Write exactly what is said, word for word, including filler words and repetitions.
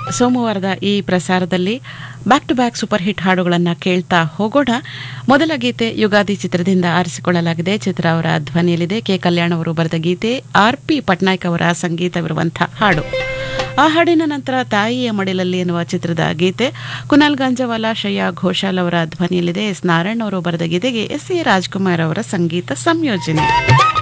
ಸೋಮವಾರದ ಈ ಪ್ರಸಾರದಲ್ಲಿ back to back super hit ಹಾಡುಗಳನ್ನು ಕೇಳ್ತಾ ಹೋಗೋಣ. ಮೊದಲ ಗೀತೆ ಯುಗಾದಿ ಚಿತ್ರದಿಂದ ಆರಿಸಿಕೊಳ್ಳಲಾಗಿದೆ. ಚಿತ್ರ ಅವರ ಧ್ವನಿಯಲ್ಲಿದೆ. ಕೆ ಕಲ್ಯಾಣ್ ಅವರು ಬರೆದ ಗೀತೆ, ಆರ್ ಪಿ ಪಟ್ನಾಯಕ್ ಅವರ ಸಂಗೀತವಿರುವಂತಹ ಹಾಡು. ಆ ಹಾಡಿನ ನಂತರ ತಾಯಿಯ ಮಡಿಲಲ್ಲಿ ಎನ್ನುವ ಚಿತ್ರದ ಗೀತೆ ಕುನಾಲ್ ಗಾಂಜವಾಲ, ಶ್ರೇಯಾ ಘೋಷಾಲ್ ಅವರ ಧ್ವನಿಯಲ್ಲಿದೆ. ಎಸ್ ನಾರಾಯಣ್ ಅವರು ಬರೆದ ಗೀತೆಗೆ ಎಸ್ ಎ ರಾಜ್ಕುಮಾರ್ ಅವರ ಸಂಗೀತ ಸಂಯೋಜನೆ.